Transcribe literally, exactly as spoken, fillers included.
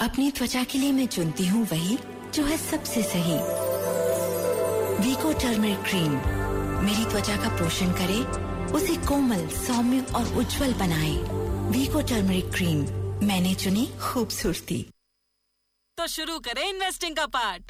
अपनी त्वचा के लिए मैं चुनती हूँ वही जो है सबसे सही। वीको टर्मरिक क्रीम मेरी त्वचा का पोषण करे, उसे कोमल, सौम्य और उज्जवल बनाए। वीको टर्मरिक क्रीम, मैंने चुनी खूबसूरती। तो शुरू करें इन्वेस्टिंग का पार्ट।